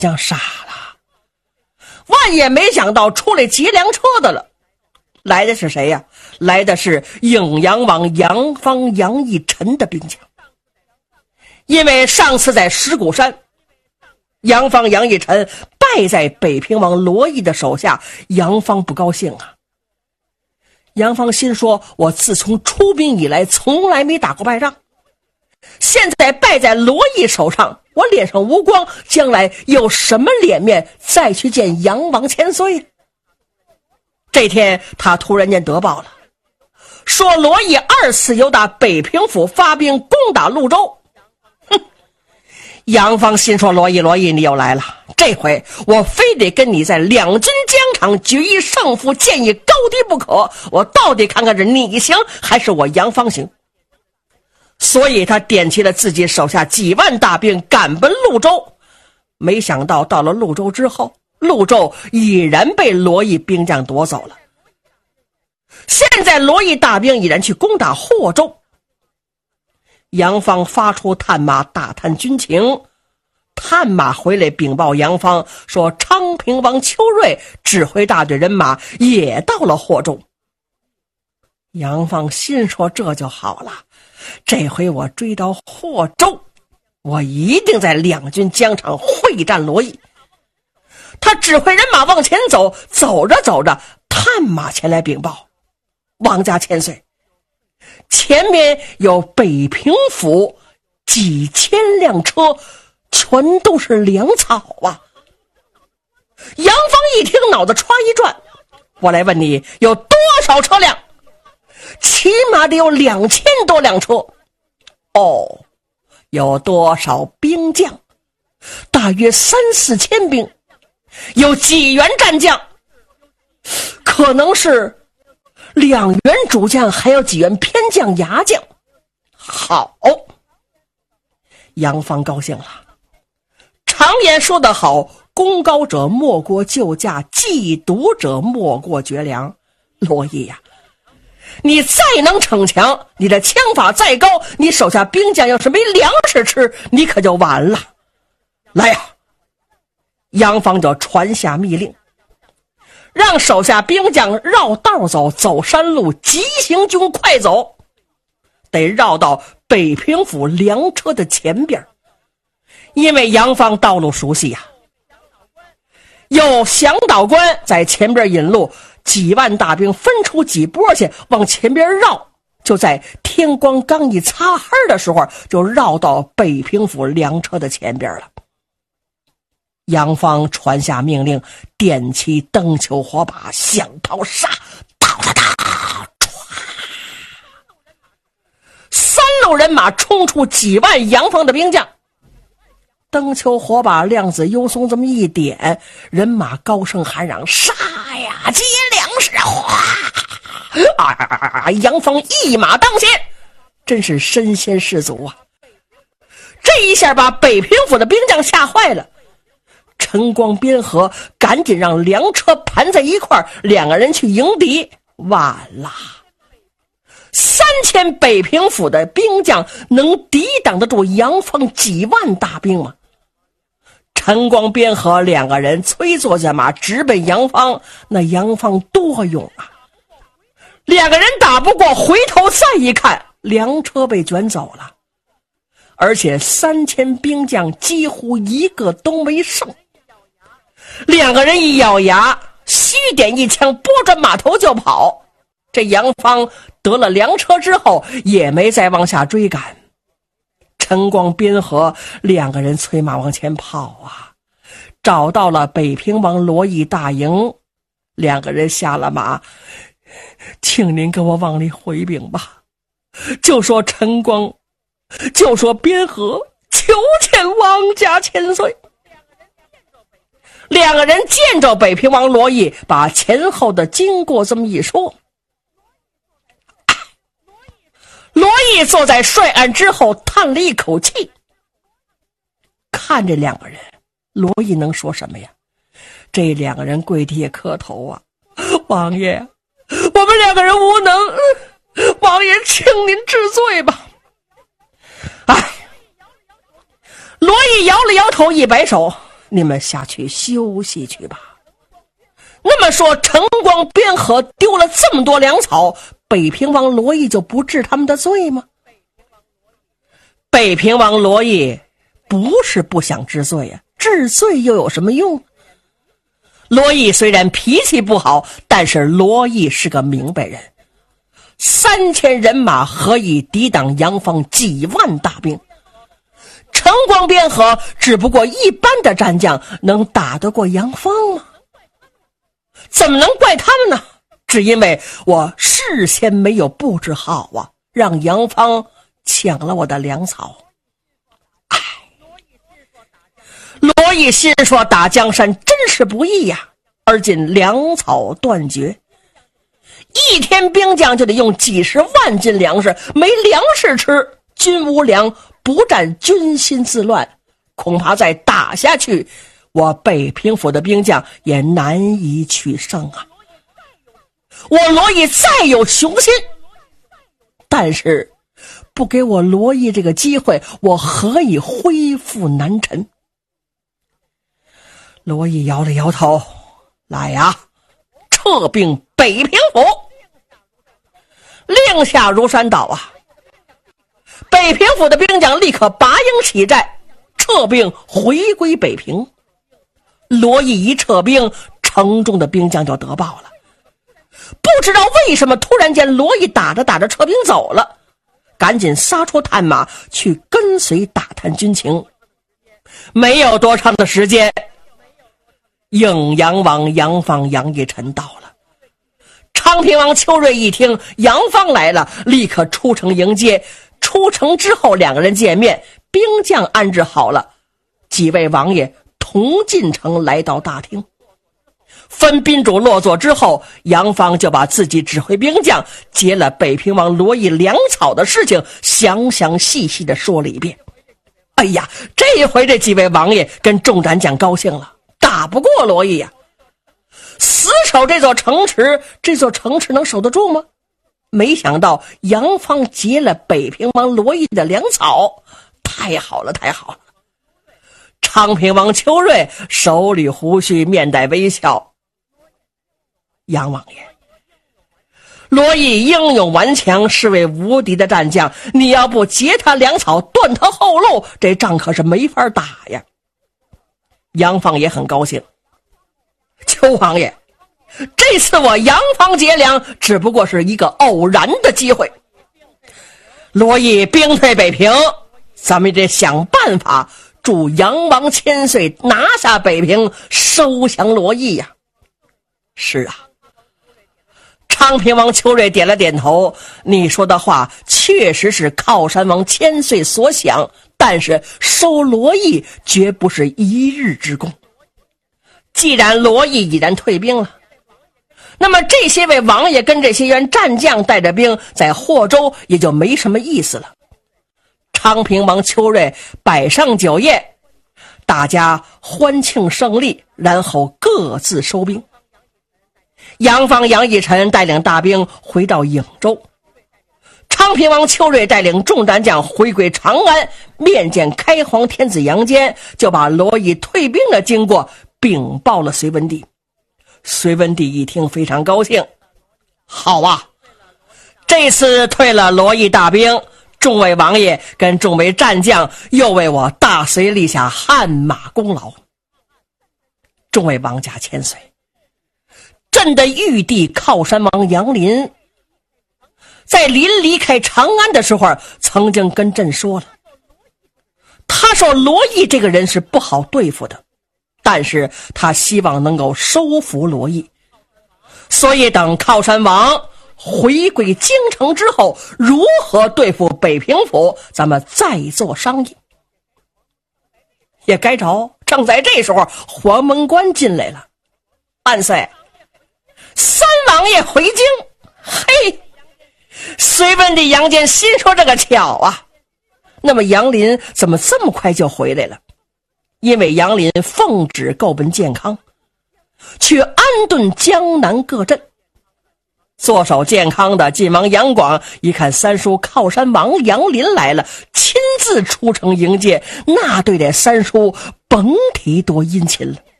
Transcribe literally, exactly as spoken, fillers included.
将傻了，万也没想到出来劫粮车的了。来的是谁呀？来的是颍阳王杨方杨义臣的兵将。因为上次在石鼓山，杨方杨义臣败在北平王罗毅的手下，杨方不高兴啊。杨方心说，我自从出兵以来从来没打过败仗，现在败在罗毅手上，我脸上无光，将来有什么脸面再去见杨王千岁？这天他突然间得报了，说罗毅二次又打北平府发兵攻打潞州。哼！杨方心说，罗毅罗毅你又来了，这回我非得跟你在两军疆场决一胜负，建议高低不可，我到底看看是你行还是我杨方行。所以他点齐了自己手下几万大兵，赶奔潞州。没想到到了潞州之后，潞州已然被罗毅兵将夺走了。现在罗毅大兵已然去攻打霍州。杨方发出探马打探军情，探马回来禀报杨方说，昌平王邱瑞指挥大队人马也到了霍州。杨方心说，这就好了，这回我追到霍州，我一定在两军疆场会战罗毅。他指挥人马往前走，走着走着，探马前来禀报，王家千岁，前面有北平府几千辆车，全都是粮草啊。杨方一听，脑子歘一转，我来问你，有多少车辆？起码得有两千多辆车。哦，有多少兵将？大约三四千兵。有几员战将？可能是两员主将，还有几员偏将牙将。好，杨方高兴了。常言说得好，功高者莫过救驾，忌毒者莫过绝粮。罗毅呀、啊，你再能逞强，你的枪法再高，你手下兵将要是没粮食吃，你可就完了。来呀！杨方就传下密令，让手下兵将绕道走，走山路，急行军快走，得绕到北平府粮车的前边。因为杨方道路熟悉呀、啊，有向导官在前边引路，几万大兵分出几波去往前边绕，就在天光刚一擦黑的时候，就绕到北平府粮车的前边了。杨方传下命令，点起灯球火把，响炮杀，哒哒哒，唰！三路人马冲出几万杨方的兵将，灯球火把亮子幽松这么一点，人马高声喊嚷：“杀呀！接粮食！”哗！啊！杨方一马当先，真是身先士卒啊！这一下把北平府的兵将吓坏了。陈光边河赶紧让粮车盘在一块儿，两个人去迎敌。晚了，三千北平府的兵将能抵挡得住杨方几万大兵吗？陈光边河两个人催坐下马，直奔杨方。那杨方多勇啊！两个人打不过，回头再一看，粮车被卷走了，而且三千兵将几乎一个都没剩。两个人一咬牙，虚点一枪，拨转马头就跑。这杨方得了粮车之后，也没再往下追赶。陈光边河两个人催马往前跑啊，找到了北平王罗毅大营，两个人下了马，请您跟我往里回禀吧，就说陈光，就说边河，求见王家千岁。两个人见着北平王罗毅，把前后的经过这么一说。罗毅坐在帅案之后，叹了一口气，看这两个人，罗毅能说什么呀？这两个人跪地下磕头啊，王爷，我们两个人无能，王爷请您治罪吧。哎，罗毅摇了摇头，一摆手， 你们下去休息去吧。那么说，陈光、边河丢了这么多粮草，北平王罗毅就不治他们的罪吗？北平王罗毅不是不想治罪呀、啊，治罪又有什么用？罗毅虽然脾气不好，但是罗毅是个明白人，三千人马何以抵挡杨方几万大兵？陈光、边河只不过一般的战将，能打得过杨方吗？怎么能怪他们呢？只因为我事先没有布置好啊，让杨方抢了我的粮草。唉，罗毅心说打江山真是不易呀、啊，而今粮草断绝，一天兵将就得用几十万斤粮食，没粮食吃，军无粮，不战军心自乱，恐怕再打下去，我北平府的兵将也难以取胜啊！我罗毅再有雄心，但是不给我罗毅这个机会，我何以恢复南陈？罗毅摇了摇头，来呀，撤兵北平府！令下如山倒啊！北平府的兵将立刻拔营起寨，撤兵回归北平。罗毅一撤兵，城中的兵将就得报了。不知道为什么突然间罗毅打着打着撤兵走了，赶紧杀出探马去跟随打探军情。没有多长的时间，颍阳王杨方、杨义臣到了。昌平王邱瑞一听杨方来了，立刻出城迎接。出城之后，两个人见面，兵将安置好了，几位王爷同进城来到大厅。分宾主落座之后，杨方就把自己指挥兵将劫了北平王罗毅粮草的事情详详细细的说了一遍。哎呀，这回这几位王爷跟众战将高兴了，打不过罗毅呀、啊，死守这座城池，这座城池能守得住吗？没想到杨方劫了北平王罗毅的粮草，太好了太好了。昌平王邱瑞手捋胡须，面带微笑，杨王爷，罗毅英勇顽强，是位无敌的战将，你要不劫他粮草，断他后路，这仗可是没法打呀。杨方也很高兴，邱王爷，这次我杨方劫粮只不过是一个偶然的机会。罗毅兵退北平，咱们得想办法助杨王千岁拿下北平，收降罗毅呀、啊。是啊，昌平王邱瑞点了点头，你说的话确实是靠山王千岁所想，但是收罗毅绝不是一日之功。既然罗毅已然退兵了，那么这些位王爷跟这些员战将带着兵在霍州也就没什么意思了。昌平王邱瑞摆上酒宴，大家欢庆胜利，然后各自收兵。杨方、杨义臣带领大兵回到颍州，昌平王邱瑞带领众战将回归长安，面见开皇天子杨坚，就把罗毅退兵的经过禀报了隋文帝。隋文帝一听非常高兴，好啊，这次退了罗毅大兵，众位王爷跟众位战将又为我大隋立下汗马功劳。众位王家千岁，朕的玉帝靠山王杨林在临离开长安的时候曾经跟朕说了，他说罗毅这个人是不好对付的，但是他希望能够收服罗毅，所以等靠山王回归京城之后，如何对付北平府，咱们再做商议。也该着，正在这时候，黄门官进来了。万岁，三王爷回京。嘿，隋文帝杨坚心说这个巧啊，那么杨林怎么这么快就回来了？因为杨林奉旨购奔建康，去安顿江南各镇。 坐守健康的晋王杨广一看三叔靠山王杨林来了，亲自出城迎接，那对待三叔甭提多殷勤了。